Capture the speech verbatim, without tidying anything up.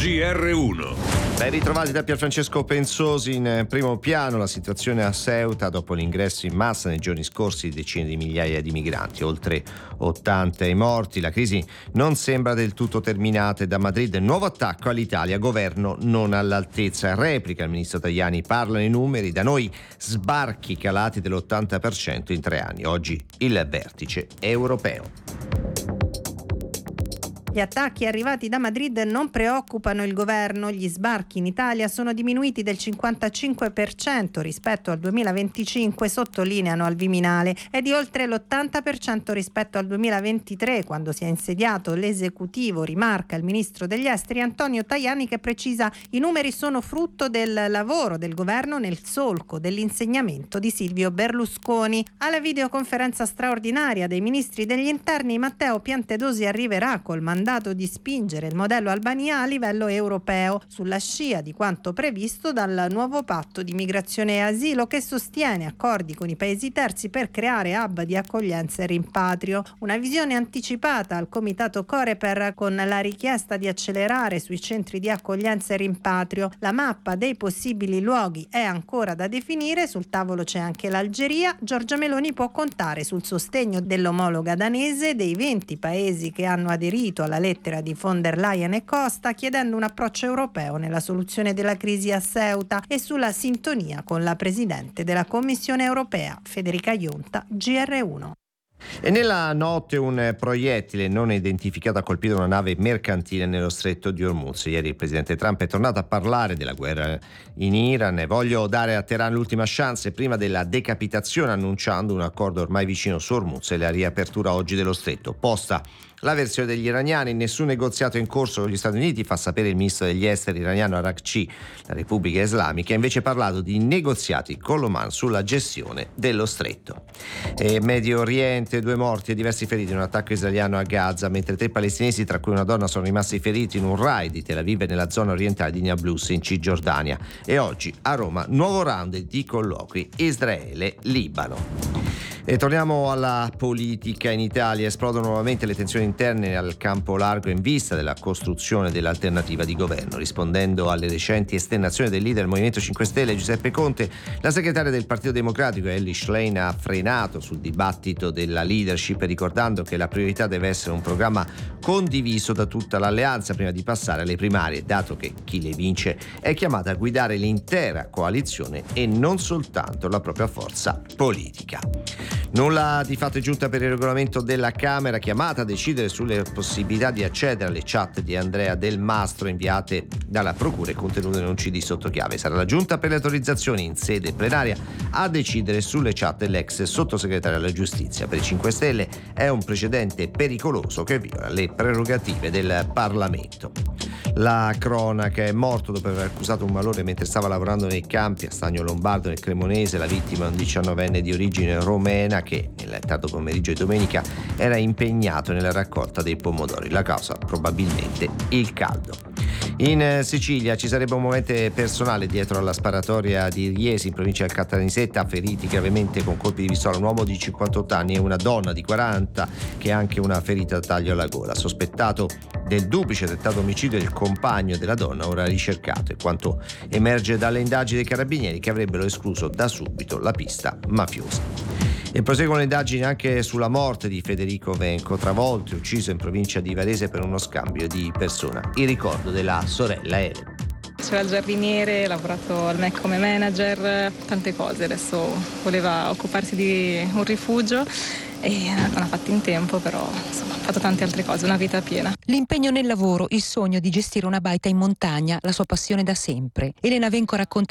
G R uno. Ben ritrovati da Pierfrancesco Pensosi. In primo piano la situazione a Ceuta dopo l'ingresso in massa nei giorni scorsi di decine di migliaia di migranti, oltre ottanta i morti. La crisi non sembra del tutto terminata e da Madrid nuovo attacco all'Italia, governo non all'altezza. Replica il ministro Tajani, parlano i numeri, da noi sbarchi calati dell'ottanta per cento in tre anni. Oggi il vertice europeo. Gli attacchi arrivati da Madrid non preoccupano il governo. Gli sbarchi in Italia sono diminuiti del cinquantacinque per cento rispetto al duemilaventicinque, sottolineano al Viminale, e di oltre l'ottanta per cento rispetto al duemilaventitré, quando si è insediato l'esecutivo, rimarca il ministro degli esteri Antonio Tajani, che precisa i numeri sono frutto del lavoro del governo nel solco dell'insegnamento di Silvio Berlusconi. Alla videoconferenza straordinaria dei ministri degli interni, Matteo Piantedosi arriverà col mandato di spingere il modello Albania a livello europeo, sulla scia di quanto previsto dal nuovo patto di migrazione e asilo, che sostiene accordi con i paesi terzi per creare hub di accoglienza e rimpatrio. Una visione anticipata al comitato Coreper, con la richiesta di accelerare sui centri di accoglienza e rimpatrio. La mappa dei possibili luoghi è ancora da definire, sul tavolo c'è anche l'Algeria. Giorgia Meloni può contare sul sostegno dell'omologa danese, dei venti paesi che hanno aderito alla lettera di von der Leyen e Costa, chiedendo un approccio europeo nella soluzione della crisi a Ceuta e sulla sintonia con la Presidente della Commissione europea, Federica Ionta, G R uno. E nella notte un proiettile non identificato ha colpito una nave mercantile nello stretto di Hormuz. Ieri il presidente Trump è tornato a parlare della guerra in Iran. Voglio dare a Teheran l'ultima chance prima della decapitazione, annunciando un accordo ormai vicino su Hormuz e la riapertura oggi dello stretto. Posta la versione degli iraniani, nessun negoziato in corso con gli Stati Uniti, fa sapere il ministro degli esteri iraniano Arakci. La Repubblica Islamica ha invece parlato di negoziati con l'Oman sulla gestione dello stretto. E Medio Oriente, due morti e diversi feriti in un attacco israeliano a Gaza, mentre tre palestinesi, tra cui una donna, sono rimasti feriti in un raid di Tel Aviv nella zona orientale di Nablus in Cisgiordania. E oggi a Roma nuovo round di colloqui Israele-Libano. E torniamo alla politica in Italia. Esplodono nuovamente le tensioni interne al campo largo in vista della costruzione dell'alternativa di governo. Rispondendo alle recenti esternazioni del leader del Movimento cinque Stelle Giuseppe Conte, la segretaria del Partito Democratico Elly Schlein ha frenato sul dibattito della leadership, ricordando che la priorità deve essere un programma condiviso da tutta l'alleanza prima di passare alle primarie, dato che chi le vince è chiamata a guidare l'intera coalizione e non soltanto la propria forza politica. Nulla di fatto è giunta per il regolamento della Camera, chiamata a decidere sulle possibilità di accedere alle chat di Andrea Del Mastro inviate dalla Procura e contenute in un C D sotto chiave. Sarà la Giunta per le autorizzazioni in sede plenaria a decidere sulle chat dell'ex sottosegretario alla Giustizia. Per i cinque Stelle è un precedente pericoloso che viola le prerogative del Parlamento. La cronaca: è morto dopo aver accusato un malore mentre stava lavorando nei campi a Stagno Lombardo nel Cremonese. La vittima è un diciannovenne di origine romena che nel tardo pomeriggio di domenica era impegnato nella raccolta dei pomodori. La causa probabilmente il caldo. In Sicilia ci sarebbe un movente personale dietro alla sparatoria di Riesi in provincia del Caltanissetta, feriti gravemente con colpi di pistola un uomo di cinquantotto anni e una donna di quaranta che ha anche una ferita a taglio alla gola. Sospettato del duplice tentato omicidio del compagno della donna, ora ricercato, e quanto emerge dalle indagini dei carabinieri che avrebbero escluso da subito la pista mafiosa. E proseguono le indagini anche sulla morte di Federico Venco, travolto e ucciso in provincia di Varese per uno scambio di persona. Il ricordo della sorella Ele. C'era il giardiniere, ha lavorato al M E C come manager, tante cose. Adesso voleva occuparsi di un rifugio e non ha fatto in tempo, però insomma ha fatto tante altre cose, una vita piena. L'impegno nel lavoro, il sogno di gestire una baita in montagna, la sua passione da sempre. Elena Venco racconta